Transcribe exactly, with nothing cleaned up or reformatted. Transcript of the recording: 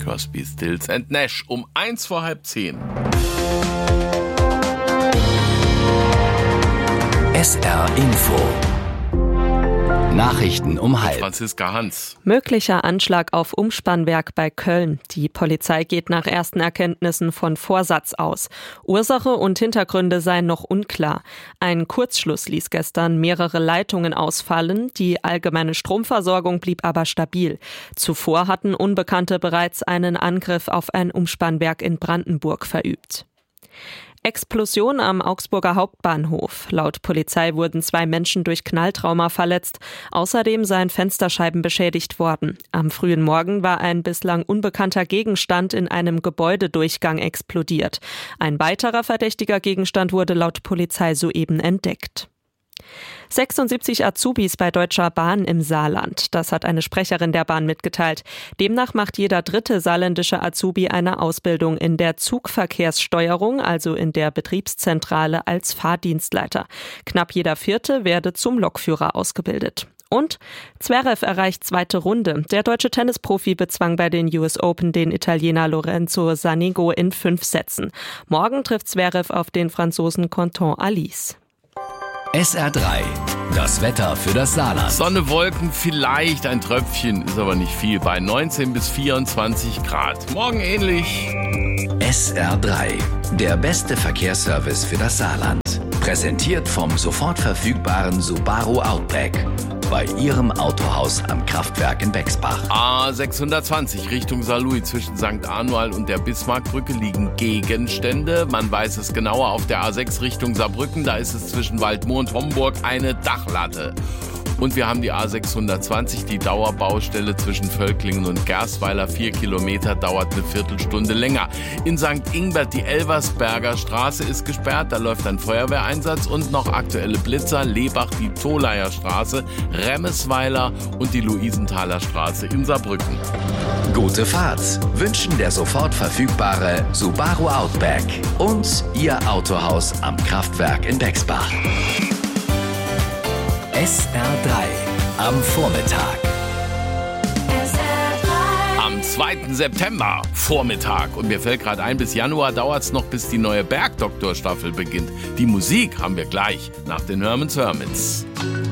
Crosby, Stills and Nash um eins vor halb zehn. S R Info. Nachrichten um halb. Franziska Hans. Möglicher Anschlag auf Umspannwerk bei Köln. Die Polizei geht nach ersten Erkenntnissen von Vorsatz aus. Ursache und Hintergründe seien noch unklar. Ein Kurzschluss ließ gestern mehrere Leitungen ausfallen. Die allgemeine Stromversorgung blieb aber stabil. Zuvor hatten Unbekannte bereits einen Angriff auf ein Umspannwerk in Brandenburg verübt. Explosion am Augsburger Hauptbahnhof. Laut Polizei wurden zwei Menschen durch Knalltrauma verletzt. Außerdem seien Fensterscheiben beschädigt worden. Am frühen Morgen war ein bislang unbekannter Gegenstand in einem Gebäudedurchgang explodiert. Ein weiterer verdächtiger Gegenstand wurde laut Polizei soeben entdeckt. sechsundsiebzig Azubis bei Deutscher Bahn im Saarland. Das hat eine Sprecherin der Bahn mitgeteilt. Demnach macht jeder dritte saarländische Azubi eine Ausbildung in der Zugverkehrssteuerung, also in der Betriebszentrale als Fahrdienstleiter. Knapp jeder vierte werde zum Lokführer ausgebildet. Und Zverev erreicht zweite Runde. Der deutsche Tennisprofi bezwang bei den U S Open den Italiener Lorenzo Sonego in fünf Sätzen. Morgen trifft Zverev auf den Franzosen Quentin Alice. S R drei. Das Wetter für das Saarland. Sonne, Wolken, vielleicht ein Tröpfchen, ist aber nicht viel, bei neunzehn bis vierundzwanzig Grad. Morgen ähnlich. S R drei. Der beste Verkehrsservice für das Saarland. Präsentiert vom sofort verfügbaren Subaru Outback. Bei Ihrem Autohaus am Kraftwerk in Bexbach. A sechshundertzwanzig Richtung Saarlouis zwischen Sankt Anual und der Bismarckbrücke liegen Gegenstände. Man weiß es genauer auf der A sechs Richtung Saarbrücken. Da ist es zwischen Waldmoor und Homburg eine Dachlatte. Und wir haben die A sechshundertzwanzig, die Dauerbaustelle zwischen Völklingen und Gersweiler. Vier Kilometer, dauert eine Viertelstunde länger. In Sankt Ingbert, die Elversberger Straße ist gesperrt. Da läuft ein Feuerwehreinsatz und noch aktuelle Blitzer. Lebach, die Tolayer Straße, Remmesweiler und die Luisenthaler Straße in Saarbrücken. Gute Fahrt wünschen der sofort verfügbare Subaru Outback und Ihr Autohaus am Kraftwerk in Bexbach. S R drei am Vormittag. Am zweiten September Vormittag. Und mir fällt gerade ein, bis Januar dauert es noch, bis die neue Bergdoktor-Staffel beginnt. Die Musik haben wir gleich nach den Hermans Hermits.